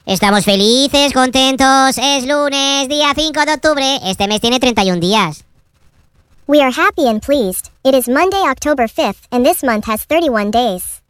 Estamos felices, contentos. Es lunes, día 5 de octubre. Este mes tiene 31 días. We are happy and pleased. It is Monday, October 5th, and this month has 31 days.